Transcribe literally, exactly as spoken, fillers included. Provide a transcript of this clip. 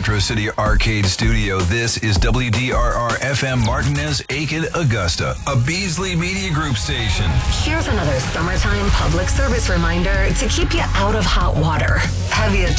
Metro City Arcade Studio, this is W D R R F M Martinez, Aiken, Augusta, a Beasley Media Group station. Here's another summertime public service reminder to keep you out of hot water. Have you